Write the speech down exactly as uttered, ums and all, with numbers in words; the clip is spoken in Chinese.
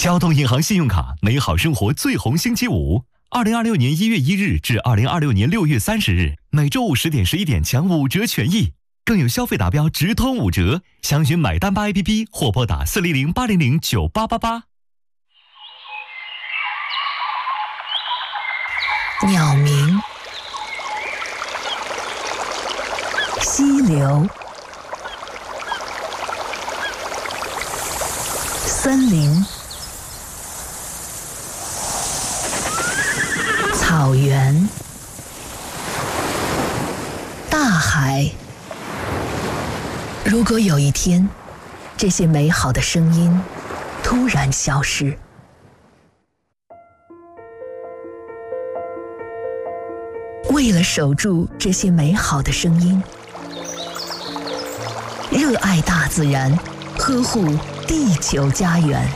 交通银行信用卡美好生活最红星期五，二零二六年一月一日至二零二六年六月三十日，每周五十点十一点抢五折权益，更有消费达标直通五折。详询买单吧 A P P 或拨打四零零八零零九八八八。 鸟鸣，溪流，森林，草原，大海。如果有一天，这些美好的声音突然消失，为了守住这些美好的声音，热爱大自然，呵护地球家园。